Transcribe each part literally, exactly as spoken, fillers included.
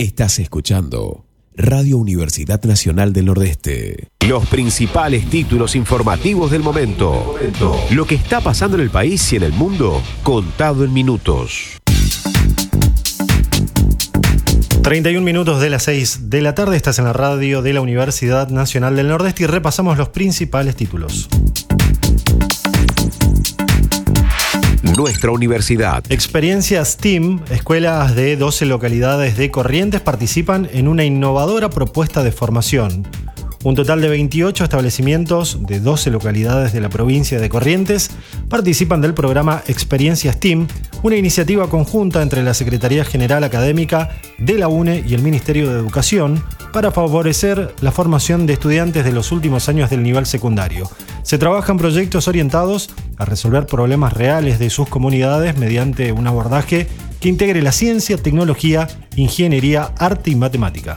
Estás escuchando Radio Universidad Nacional del Nordeste. Los principales títulos informativos del momento. Lo que está pasando en el país y en el mundo, contado en minutos. treinta y un minutos de las seis de la tarde, estás en la radio de la Universidad Nacional del Nordeste y repasamos los principales títulos. Nuestra universidad. Experiencia STEAM, escuelas de doce localidades de Corrientes participan en una innovadora propuesta de formación. Un total de veintiocho establecimientos de doce localidades de la provincia de Corrientes participan del programa Experiencia STEAM, una iniciativa conjunta entre la Secretaría General Académica de la UNE y el Ministerio de Educación para favorecer la formación de estudiantes de los últimos años del nivel secundario. Se trabaja en proyectos orientados a resolver problemas reales de sus comunidades mediante un abordaje que integre la ciencia, tecnología, ingeniería, arte y matemática.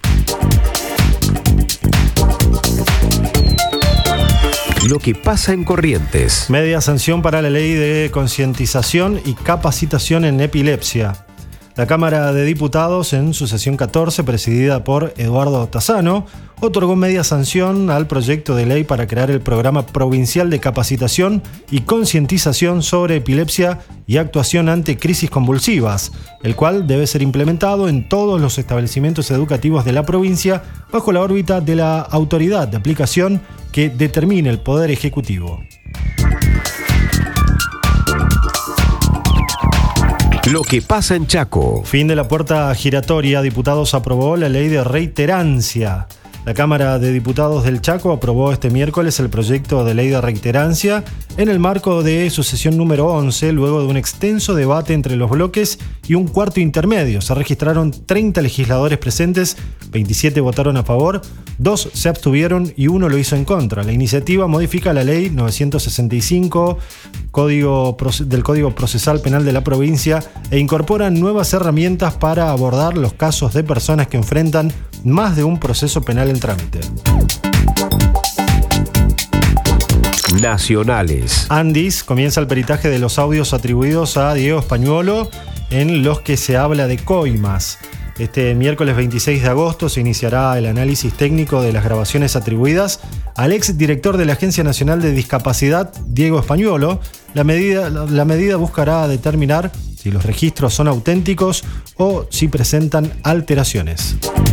Lo que pasa en Corrientes. Media sanción para la ley de concientización y capacitación en epilepsia. La Cámara de Diputados, en su sesión catorce, presidida por Eduardo Tassano, otorgó media sanción al proyecto de ley para crear el Programa Provincial de Capacitación y Concientización sobre Epilepsia y Actuación ante Crisis Convulsivas, el cual debe ser implementado en todos los establecimientos educativos de la provincia bajo la órbita de la autoridad de aplicación que determine el Poder Ejecutivo. Lo que pasa en Chaco. Fin de la puerta giratoria. Diputados aprobó la ley de reiterancia. La Cámara de Diputados del Chaco aprobó este miércoles el proyecto de ley de reiterancia en el marco de su sesión número once, luego de un extenso debate entre los bloques y un cuarto intermedio. Se registraron treinta legisladores presentes, veintisiete votaron a favor, dos se abstuvieron y uno lo hizo en contra. La iniciativa modifica la ley novecientos sesenta y cinco Código, del Código Procesal Penal de la provincia e incorpora nuevas herramientas para abordar los casos de personas que enfrentan más de un proceso penal en trámite. Nacionales. Andis comienza el peritaje de los audios atribuidos a Diego Españuolo en los que se habla de coimas. Este miércoles veintiséis de agosto se iniciará el análisis técnico de las grabaciones atribuidas al ex director de la Agencia Nacional de Discapacidad, Diego Españuolo. La medida, la medida buscará determinar si los registros son auténticos o si presentan alteraciones.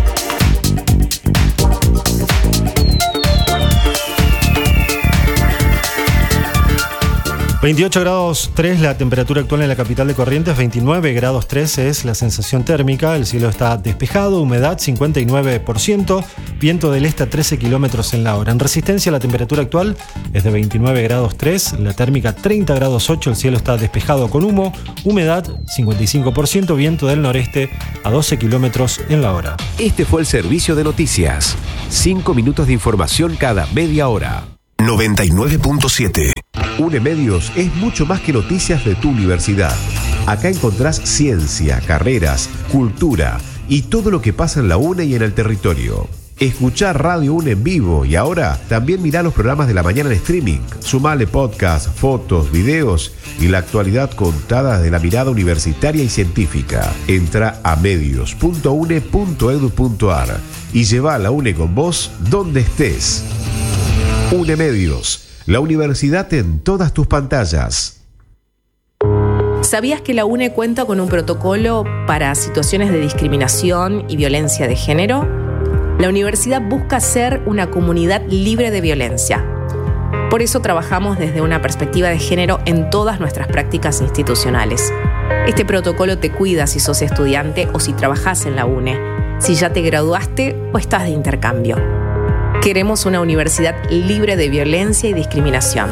veintiocho grados tres la temperatura actual en la capital de Corrientes, veintinueve grados tres es la sensación térmica, el cielo está despejado, humedad cincuenta y nueve por ciento, viento del este a trece kilómetros en la hora. En Resistencia la temperatura actual es de veintinueve grados tres, la térmica treinta grados ocho, el cielo está despejado con humo, humedad cincuenta y cinco por ciento, viento del noreste a doce kilómetros en la hora. Este fue el servicio de noticias. Cinco minutos de información cada media hora. noventa y nueve punto siete. UNE Medios es mucho más que noticias de tu universidad. Acá encontrás ciencia, carreras, cultura y todo lo que pasa en la UNE y en el territorio. Escuchá Radio UNE en vivo y ahora también mirá los programas de la mañana en streaming. Sumale podcast, fotos, videos y la actualidad contada de la mirada universitaria y científica. Entra a medios punto une punto edu punto ar y lleva a la UNE con vos donde estés. UNE Medios. La universidad en todas tus pantallas. ¿Sabías que la UNE cuenta con un protocolo para situaciones de discriminación y violencia de género? La universidad busca ser una comunidad libre de violencia. Por eso trabajamos desde una perspectiva de género en todas nuestras prácticas institucionales. Este protocolo te cuida si sos estudiante o si trabajás en la UNE, si ya te graduaste o estás de intercambio. Queremos una universidad libre de violencia y discriminación.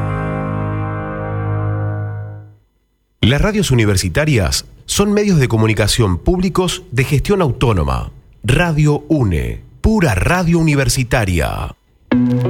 Las radios universitarias son medios de comunicación públicos de gestión autónoma. Radio UNE, pura radio universitaria.